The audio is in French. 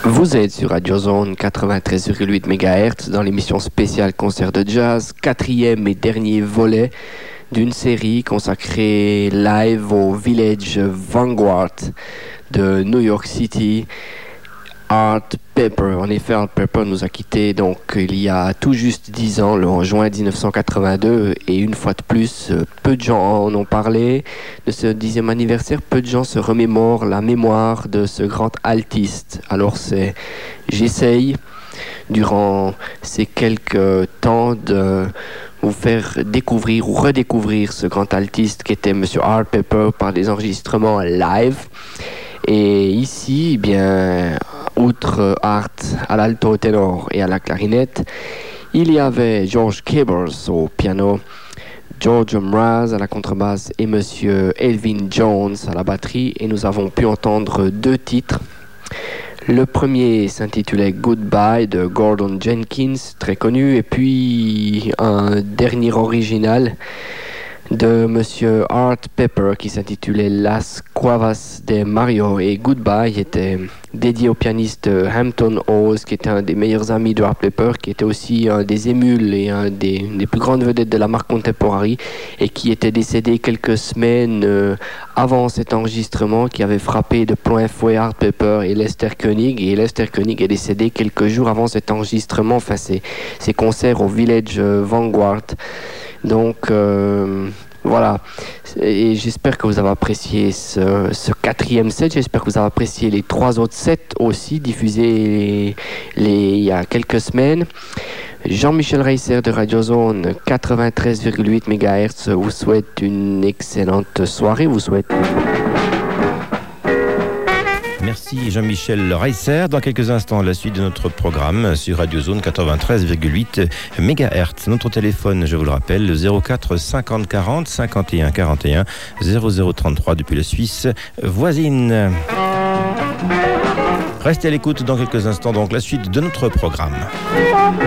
Vous êtes sur Radio Zone 93,8 MHz dans l'émission spéciale Concert de Jazz, quatrième et dernier volet d'une série consacrée live au Village Vanguard de New York City. Art Pepper. En effet, Art Pepper nous a quittés donc il y a tout juste 10 ans, en juin 1982, et une fois de plus, peu de gens en ont parlé de ce 10e anniversaire, peu de gens se remémorent la mémoire de ce grand altiste. Alors j'essaye, durant ces quelques temps, de vous faire découvrir ou redécouvrir ce grand altiste qui était Monsieur Art Pepper par des enregistrements live. Et ici, eh bien, outre Art à l'alto ténor et à la clarinette, il y avait George Cables au piano, George Mraz à la contrebasse et Monsieur Elvin Jones à la batterie. Et nous avons pu entendre 2 titres. Le premier s'intitulait Goodbye de Gordon Jenkins, très connu, et puis un dernier original de Monsieur Art Pepper qui s'intitulait Las Cuevas de Mario. Et Goodbye était dédié au pianiste Hampton Hawes, qui était un des meilleurs amis de Art Pepper, qui était aussi un des émules et un des plus grandes vedettes de la marque Contemporary, et qui était décédé quelques semaines avant cet enregistrement, qui avait frappé de plein fouet Art Pepper et Lester Koenig. Et Lester Koenig est décédé quelques jours avant cet enregistrement, enfin ces concerts au Village Vanguard. Donc voilà, et j'espère que vous avez apprécié ce 4e set. J'espère que vous avez apprécié les 3 autres sets aussi diffusés il y a quelques semaines. Jean-Michel Reisser de Radio Zone 93,8 MHz vous souhaite une excellente soirée, vous souhaite... Merci Jean-Michel Reisser. Dans quelques instants, la suite de notre programme sur Radio Zone 93,8 MHz. Notre téléphone, je vous le rappelle, 04 50 40 51 41 0033 depuis la Suisse voisine. Restez à l'écoute dans quelques instants, donc la suite de notre programme.